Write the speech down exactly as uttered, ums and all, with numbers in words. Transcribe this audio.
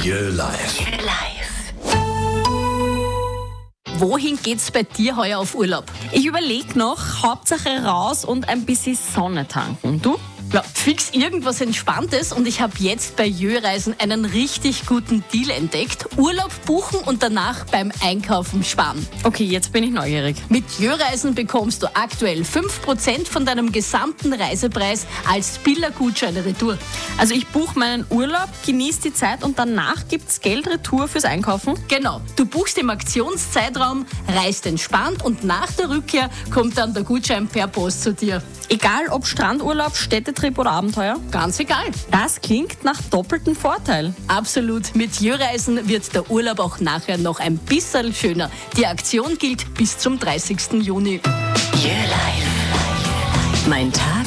Jö Live. Wohin geht's bei dir heuer auf Urlaub? Ich überlege noch, Hauptsache raus und ein bisschen Sonne tanken. Du? Ja, fix irgendwas Entspanntes und ich habe jetzt bei Jö-Reisen einen richtig guten Deal entdeckt. Urlaub buchen und danach beim Einkaufen sparen. Okay, jetzt bin ich neugierig. Mit Jö-Reisen bekommst du aktuell fünf Prozent von deinem gesamten Reisepreis als Billergutscheine retour. Also ich buche meinen Urlaub, genieße die Zeit und danach gibt's Geld retour fürs Einkaufen? Genau, du buchst im Aktionszeitraum, reist entspannt und nach der Rückkehr kommt dann der Gutschein per Post zu dir. Egal ob Strandurlaub, Städtetrip oder Abenteuer? Ganz egal. Das klingt nach doppeltem Vorteil. Absolut. Mit Jö-Reisen wird der Urlaub auch nachher noch ein bisschen schöner. Die Aktion gilt bis zum dreißigsten Juni. Jö Live. Mein Tag